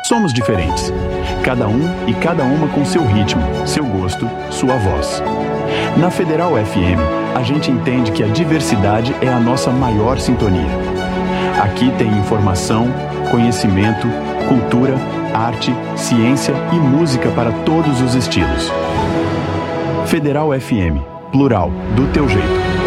Somos diferentes. Cada um e cada uma com seu ritmo, seu gosto, sua voz. Na Federal FM, a gente entende que a diversidade é a nossa maior sintonia. Aqui tem informação, conhecimento, cultura, arte, ciência e música para todos os estilos. Federal FM, plural, do teu jeito.